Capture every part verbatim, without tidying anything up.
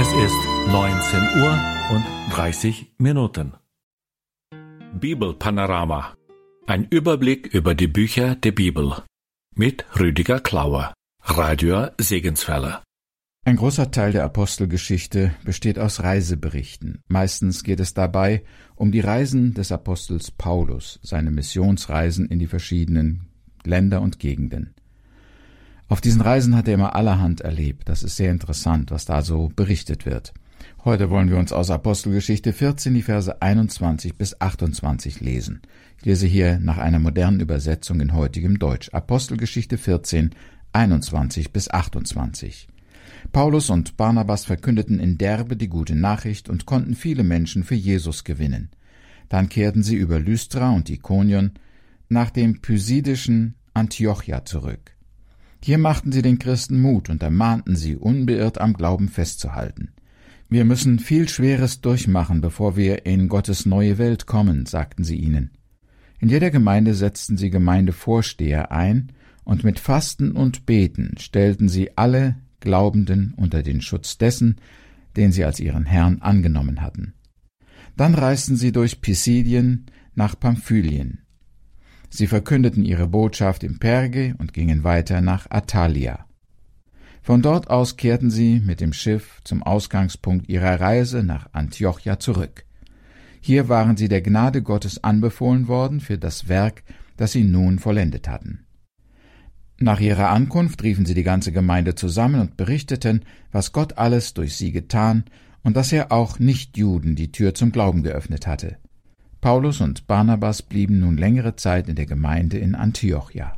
Es ist neunzehn Uhr und dreißig Minuten. Bibelpanorama. Ein Überblick über die Bücher der Bibel. Mit Rüdiger Klauer, Radio Segenswelle. Ein großer Teil der Apostelgeschichte besteht aus Reiseberichten. Meistens geht es dabei um die Reisen des Apostels Paulus, seine Missionsreisen in die verschiedenen Länder und Gegenden. Auf diesen Reisen hat er immer allerhand erlebt. Das ist sehr interessant, was da so berichtet wird. Heute wollen wir uns aus Apostelgeschichte vierzehn die Verse einundzwanzig bis achtundzwanzig lesen. Ich lese hier nach einer modernen Übersetzung in heutigem Deutsch. Apostelgeschichte vierzehn, einundzwanzig bis achtundzwanzig. Paulus und Barnabas verkündeten in Derbe die gute Nachricht und konnten viele Menschen für Jesus gewinnen. Dann kehrten sie über Lystra und Ikonion nach dem pysidischen Antiochia zurück. Hier machten sie den Christen Mut und ermahnten sie, unbeirrt am Glauben festzuhalten. Wir müssen viel Schweres durchmachen, bevor wir in Gottes neue Welt kommen, sagten sie ihnen. In jeder Gemeinde setzten sie Gemeindevorsteher ein, und mit Fasten und Beten stellten sie alle Glaubenden unter den Schutz dessen, den sie als ihren Herrn angenommen hatten. Dann reisten sie durch Pisidien nach Pamphylien. Sie verkündeten ihre Botschaft in Perge und gingen weiter nach Attalia. Von dort aus kehrten sie mit dem Schiff zum Ausgangspunkt ihrer Reise nach Antiochia zurück. Hier waren sie der Gnade Gottes anbefohlen worden für das Werk, das sie nun vollendet hatten. Nach ihrer Ankunft riefen sie die ganze Gemeinde zusammen und berichteten, was Gott alles durch sie getan und dass er auch Nichtjuden die Tür zum Glauben geöffnet hatte. Paulus und Barnabas blieben nun längere Zeit in der Gemeinde in Antiochia.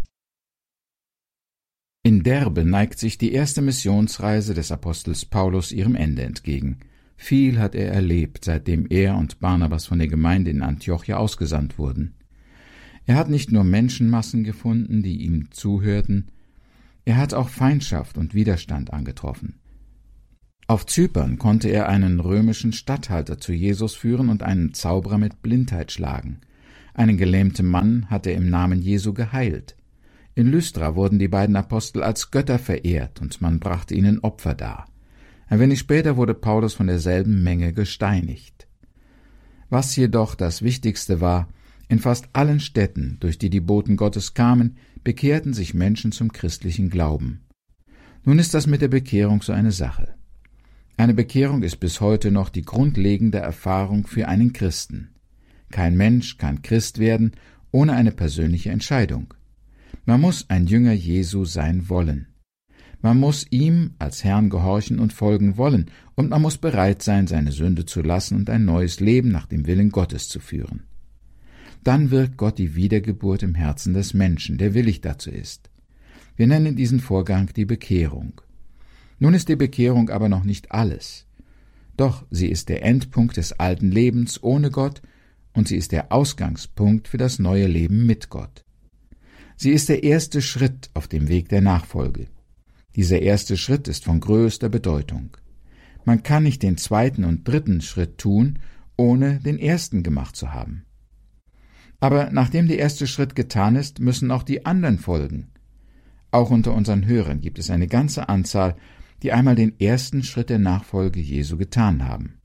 In Derbe neigt sich die erste Missionsreise des Apostels Paulus ihrem Ende entgegen. Viel hat er erlebt, seitdem er und Barnabas von der Gemeinde in Antiochia ausgesandt wurden. Er hat nicht nur Menschenmassen gefunden, die ihm zuhörten, er hat auch Feindschaft und Widerstand angetroffen. Auf Zypern konnte er einen römischen Statthalter zu Jesus führen und einen Zauberer mit Blindheit schlagen. Einen gelähmten Mann hat er im Namen Jesu geheilt. In Lystra wurden die beiden Apostel als Götter verehrt und man brachte ihnen Opfer dar. Ein wenig später wurde Paulus von derselben Menge gesteinigt. Was jedoch das Wichtigste war, in fast allen Städten, durch die die Boten Gottes kamen, bekehrten sich Menschen zum christlichen Glauben. Nun ist das mit der Bekehrung so eine Sache. Eine Bekehrung ist bis heute noch die grundlegende Erfahrung für einen Christen. Kein Mensch kann Christ werden ohne eine persönliche Entscheidung. Man muss ein Jünger Jesu sein wollen. Man muss ihm als Herrn gehorchen und folgen wollen, und man muss bereit sein, seine Sünde zu lassen und ein neues Leben nach dem Willen Gottes zu führen. Dann wirkt Gott die Wiedergeburt im Herzen des Menschen, der willig dazu ist. Wir nennen diesen Vorgang die Bekehrung. Nun ist die Bekehrung aber noch nicht alles. Doch sie ist der Endpunkt des alten Lebens ohne Gott und sie ist der Ausgangspunkt für das neue Leben mit Gott. Sie ist der erste Schritt auf dem Weg der Nachfolge. Dieser erste Schritt ist von größter Bedeutung. Man kann nicht den zweiten und dritten Schritt tun, ohne den ersten gemacht zu haben. Aber nachdem der erste Schritt getan ist, müssen auch die anderen folgen. Auch unter unseren Hörern gibt es eine ganze Anzahl, die einmal den ersten Schritt der Nachfolge Jesu getan haben.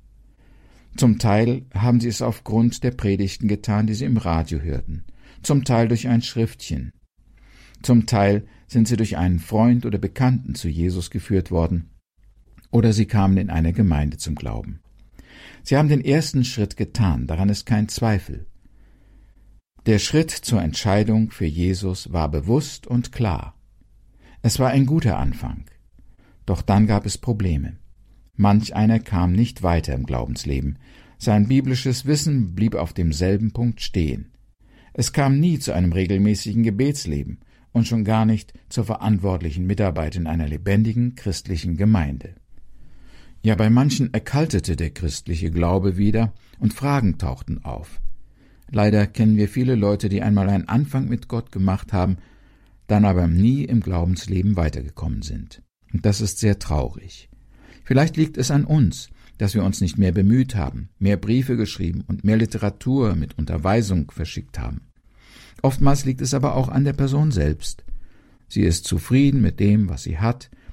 Zum Teil haben sie es aufgrund der Predigten getan, die sie im Radio hörten, zum Teil durch ein Schriftchen. Zum Teil sind sie durch einen Freund oder Bekannten zu Jesus geführt worden, oder sie kamen in einer Gemeinde zum Glauben. Sie haben den ersten Schritt getan, daran ist kein Zweifel. Der Schritt zur Entscheidung für Jesus war bewusst und klar. Es war ein guter Anfang. Doch dann gab es Probleme. Manch einer kam nicht weiter im Glaubensleben. Sein biblisches Wissen blieb auf demselben Punkt stehen. Es kam nie zu einem regelmäßigen Gebetsleben und schon gar nicht zur verantwortlichen Mitarbeit in einer lebendigen christlichen Gemeinde. Ja, bei manchen erkaltete der christliche Glaube wieder und Fragen tauchten auf. Leider kennen wir viele Leute, die einmal einen Anfang mit Gott gemacht haben, dann aber nie im Glaubensleben weitergekommen sind. Und das ist sehr traurig. Vielleicht liegt es an uns, dass wir uns nicht mehr bemüht haben, mehr Briefe geschrieben und mehr Literatur mit Unterweisung verschickt haben. Oftmals liegt es aber auch an der Person selbst. Sie ist zufrieden mit dem, was sie hat,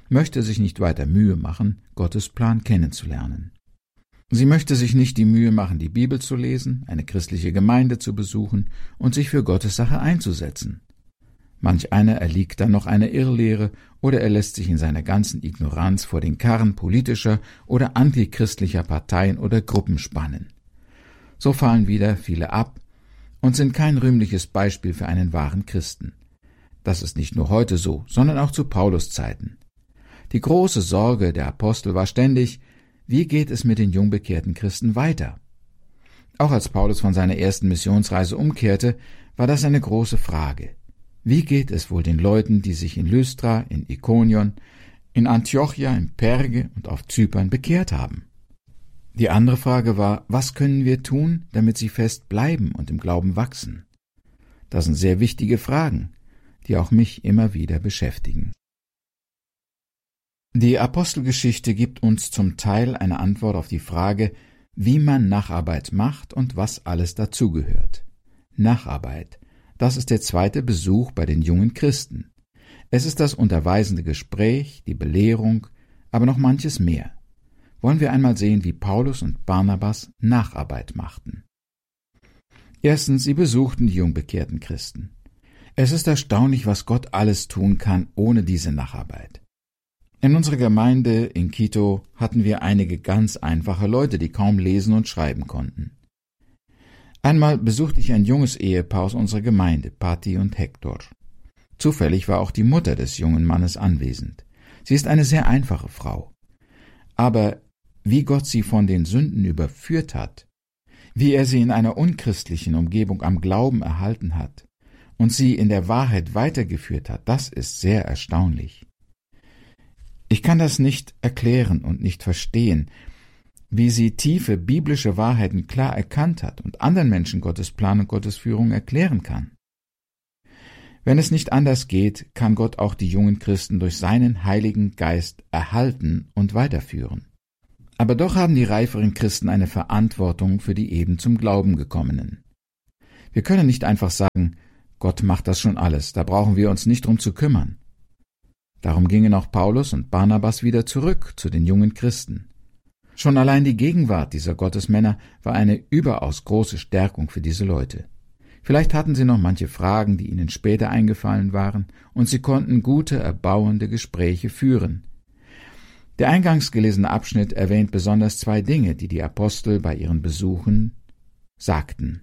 möchte sich nicht weiter Mühe machen, Gottes Plan kennenzulernen. Sie möchte sich nicht die Mühe machen, die Bibel zu lesen, eine christliche Gemeinde zu besuchen und sich für Gottes Sache einzusetzen. Manch einer erliegt dann noch einer Irrlehre oder er lässt sich in seiner ganzen Ignoranz vor den Karren politischer oder antichristlicher Parteien oder Gruppen spannen. So fallen wieder viele ab und sind kein rühmliches Beispiel für einen wahren Christen. Das ist nicht nur heute so, sondern auch zu Paulus Zeiten. Die große Sorge der Apostel war ständig, wie geht es mit den jungbekehrten Christen weiter? Auch als Paulus von seiner ersten Missionsreise umkehrte, war das eine große Frage. Wie geht es wohl den Leuten, die sich in Lystra, in Ikonion, in Antiochia, in Perge und auf Zypern bekehrt haben? Die andere Frage war, was können wir tun, damit sie fest bleiben und im Glauben wachsen? Das sind sehr wichtige Fragen, die auch mich immer wieder beschäftigen. Die Apostelgeschichte gibt uns zum Teil eine Antwort auf die Frage, wie man Nacharbeit macht und was alles dazugehört. Nacharbeit. Das ist der zweite Besuch bei den jungen Christen. Es ist das unterweisende Gespräch, die Belehrung, aber noch manches mehr. Wollen wir einmal sehen, wie Paulus und Barnabas Nacharbeit machten. Erstens, sie besuchten die jungbekehrten Christen. Es ist erstaunlich, was Gott alles tun kann ohne diese Nacharbeit. In unserer Gemeinde in Quito hatten wir einige ganz einfache Leute, die kaum lesen und schreiben konnten. Einmal besuchte ich ein junges Ehepaar aus unserer Gemeinde, Patti und Hector. Zufällig war auch die Mutter des jungen Mannes anwesend. Sie ist eine sehr einfache Frau. Aber wie Gott sie von den Sünden überführt hat, wie er sie in einer unchristlichen Umgebung am Glauben erhalten hat und sie in der Wahrheit weitergeführt hat, das ist sehr erstaunlich. Ich kann das nicht erklären und nicht verstehen, wie sie tiefe biblische Wahrheiten klar erkannt hat und anderen Menschen Gottes Plan und Gottes Führung erklären kann. Wenn es nicht anders geht, kann Gott auch die jungen Christen durch seinen Heiligen Geist erhalten und weiterführen. Aber doch haben die reiferen Christen eine Verantwortung für die eben zum Glauben gekommenen. Wir können nicht einfach sagen, Gott macht das schon alles, da brauchen wir uns nicht drum zu kümmern. Darum gingen auch Paulus und Barnabas wieder zurück zu den jungen Christen. Schon allein die Gegenwart dieser Gottesmänner war eine überaus große Stärkung für diese Leute. Vielleicht hatten sie noch manche Fragen, die ihnen später eingefallen waren, und sie konnten gute, erbauende Gespräche führen. Der eingangs gelesene Abschnitt erwähnt besonders zwei Dinge, die die Apostel bei ihren Besuchen sagten.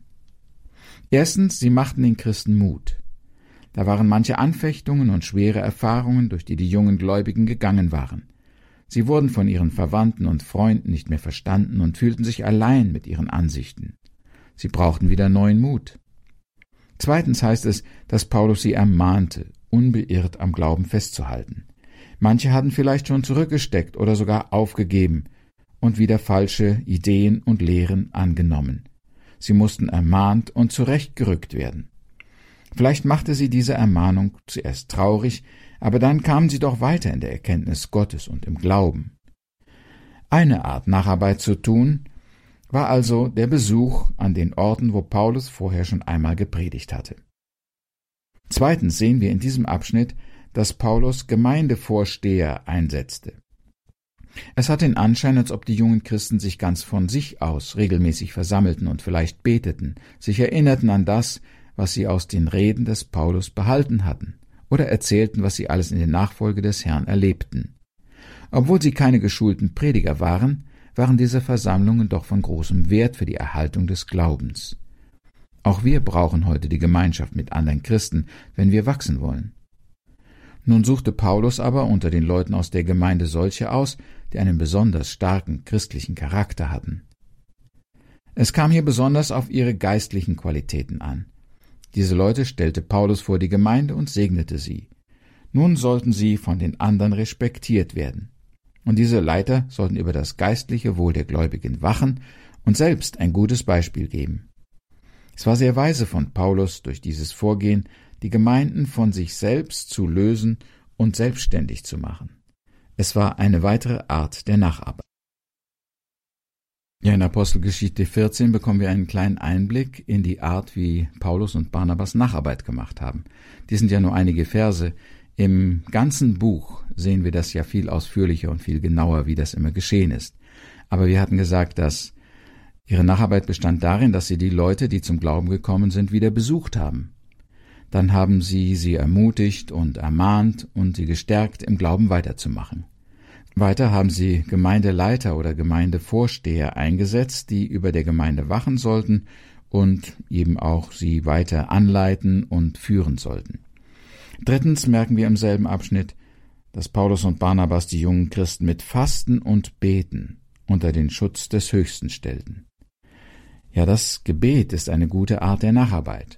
Erstens, sie machten den Christen Mut. Da waren manche Anfechtungen und schwere Erfahrungen, durch die die jungen Gläubigen gegangen waren. Sie wurden von ihren Verwandten und Freunden nicht mehr verstanden und fühlten sich allein mit ihren Ansichten. Sie brauchten wieder neuen Mut. Zweitens heißt es, dass Paulus sie ermahnte, unbeirrt am Glauben festzuhalten. Manche hatten vielleicht schon zurückgesteckt oder sogar aufgegeben und wieder falsche Ideen und Lehren angenommen. Sie mussten ermahnt und zurechtgerückt werden. Vielleicht machte sie diese Ermahnung zuerst traurig, aber dann kamen sie doch weiter in der Erkenntnis Gottes und im Glauben. Eine Art Nacharbeit zu tun, war also der Besuch an den Orten, wo Paulus vorher schon einmal gepredigt hatte. Zweitens sehen wir in diesem Abschnitt, dass Paulus Gemeindevorsteher einsetzte. Es hat den Anschein, als ob die jungen Christen sich ganz von sich aus regelmäßig versammelten und vielleicht beteten, sich erinnerten an das, was sie aus den Reden des Paulus behalten hatten, oder erzählten, was sie alles in der Nachfolge des Herrn erlebten. Obwohl sie keine geschulten Prediger waren, waren diese Versammlungen doch von großem Wert für die Erhaltung des Glaubens. Auch wir brauchen heute die Gemeinschaft mit anderen Christen, wenn wir wachsen wollen. Nun suchte Paulus aber unter den Leuten aus der Gemeinde solche aus, die einen besonders starken christlichen Charakter hatten. Es kam hier besonders auf ihre geistlichen Qualitäten an. Diese Leute stellte Paulus vor die Gemeinde und segnete sie. Nun sollten sie von den anderen respektiert werden. Und diese Leiter sollten über das geistliche Wohl der Gläubigen wachen und selbst ein gutes Beispiel geben. Es war sehr weise von Paulus, durch dieses Vorgehen die Gemeinden von sich selbst zu lösen und selbstständig zu machen. Es war eine weitere Art der Nacharbeit. Ja, in Apostelgeschichte vierzehn bekommen wir einen kleinen Einblick in die Art, wie Paulus und Barnabas Nacharbeit gemacht haben. Dies sind ja nur einige Verse. Im ganzen Buch sehen wir das ja viel ausführlicher und viel genauer, wie das immer geschehen ist. Aber wir hatten gesagt, dass ihre Nacharbeit bestand darin, dass sie die Leute, die zum Glauben gekommen sind, wieder besucht haben. Dann haben sie sie ermutigt und ermahnt und sie gestärkt, im Glauben weiterzumachen. Weiter haben sie Gemeindeleiter oder Gemeindevorsteher eingesetzt, die über der Gemeinde wachen sollten und eben auch sie weiter anleiten und führen sollten. Drittens merken wir im selben Abschnitt, dass Paulus und Barnabas die jungen Christen mit Fasten und Beten unter den Schutz des Höchsten stellten. Ja, das Gebet ist eine gute Art der Nacharbeit.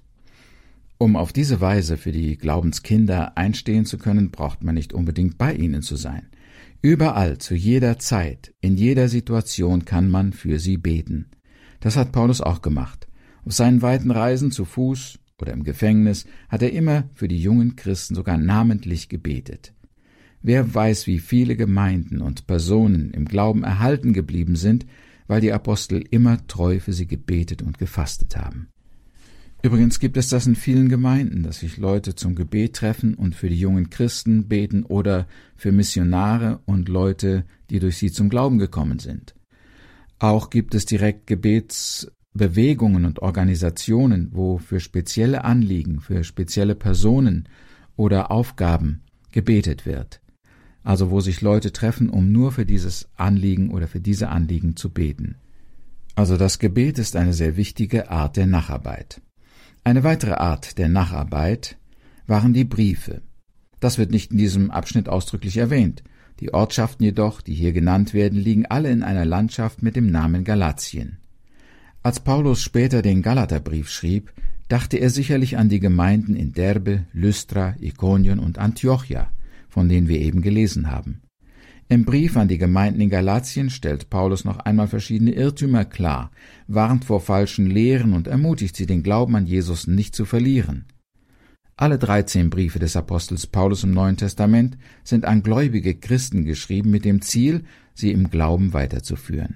Um auf diese Weise für die Glaubenskinder einstehen zu können, braucht man nicht unbedingt bei ihnen zu sein. Überall, zu jeder Zeit, in jeder Situation kann man für sie beten. Das hat Paulus auch gemacht. Auf seinen weiten Reisen zu Fuß oder im Gefängnis hat er immer für die jungen Christen sogar namentlich gebetet. Wer weiß, wie viele Gemeinden und Personen im Glauben erhalten geblieben sind, weil die Apostel immer treu für sie gebetet und gefastet haben. Übrigens gibt es das in vielen Gemeinden, dass sich Leute zum Gebet treffen und für die jungen Christen beten oder für Missionare und Leute, die durch sie zum Glauben gekommen sind. Auch gibt es direkt Gebetsbewegungen und Organisationen, wo für spezielle Anliegen, für spezielle Personen oder Aufgaben gebetet wird. Also wo sich Leute treffen, um nur für dieses Anliegen oder für diese Anliegen zu beten. Also das Gebet ist eine sehr wichtige Art der Nacharbeit. Eine weitere Art der Nacharbeit waren die Briefe. Das wird nicht in diesem Abschnitt ausdrücklich erwähnt. Die Ortschaften jedoch, die hier genannt werden, liegen alle in einer Landschaft mit dem Namen Galatien. Als Paulus später den Galaterbrief schrieb, dachte er sicherlich an die Gemeinden in Derbe, Lystra, Ikonion und Antiochia, von denen wir eben gelesen haben. Im Brief an die Gemeinden in Galatien stellt Paulus noch einmal verschiedene Irrtümer klar, warnt vor falschen Lehren und ermutigt sie, den Glauben an Jesus nicht zu verlieren. Alle dreizehn Briefe des Apostels Paulus im Neuen Testament sind an gläubige Christen geschrieben, mit dem Ziel, sie im Glauben weiterzuführen.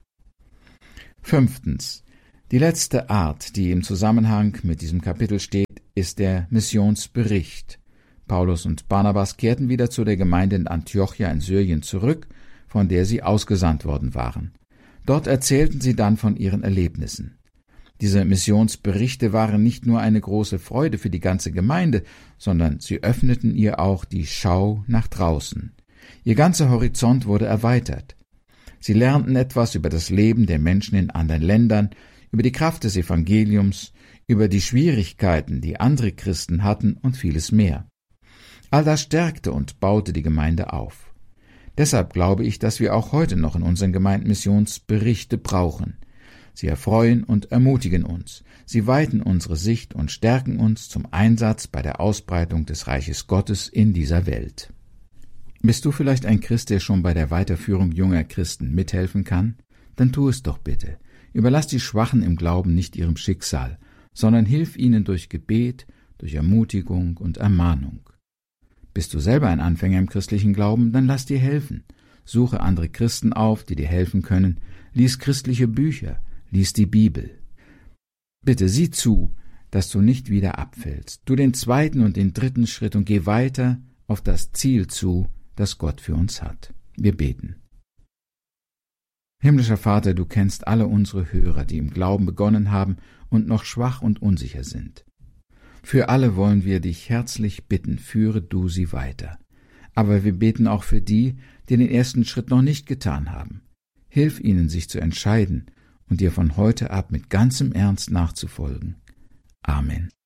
Fünftens. Die letzte Art, die im Zusammenhang mit diesem Kapitel steht, ist der Missionsbericht. Paulus und Barnabas kehrten wieder zu der Gemeinde in Antiochia in Syrien zurück, von der sie ausgesandt worden waren. Dort erzählten sie dann von ihren Erlebnissen. Diese Missionsberichte waren nicht nur eine große Freude für die ganze Gemeinde, sondern sie öffneten ihr auch die Schau nach draußen. Ihr ganzer Horizont wurde erweitert. Sie lernten etwas über das Leben der Menschen in anderen Ländern, über die Kraft des Evangeliums, über die Schwierigkeiten, die andere Christen hatten und vieles mehr. All das stärkte und baute die Gemeinde auf. Deshalb glaube ich, dass wir auch heute noch in unseren Gemeinden Missionsberichte brauchen. Sie erfreuen und ermutigen uns. Sie weiten unsere Sicht und stärken uns zum Einsatz bei der Ausbreitung des Reiches Gottes in dieser Welt. Bist du vielleicht ein Christ, der schon bei der Weiterführung junger Christen mithelfen kann? Dann tu es doch bitte. Überlass die Schwachen im Glauben nicht ihrem Schicksal, sondern hilf ihnen durch Gebet, durch Ermutigung und Ermahnung. Bist du selber ein Anfänger im christlichen Glauben, dann lass dir helfen. Suche andere Christen auf, die dir helfen können. Lies christliche Bücher, lies die Bibel. Bitte sieh zu, dass du nicht wieder abfällst. Tu den zweiten und den dritten Schritt und geh weiter auf das Ziel zu, das Gott für uns hat. Wir beten. Himmlischer Vater, du kennst alle unsere Hörer, die im Glauben begonnen haben und noch schwach und unsicher sind. Für alle wollen wir dich herzlich bitten, führe du sie weiter. Aber wir beten auch für die, die den ersten Schritt noch nicht getan haben. Hilf ihnen, sich zu entscheiden und dir von heute ab mit ganzem Ernst nachzufolgen. Amen.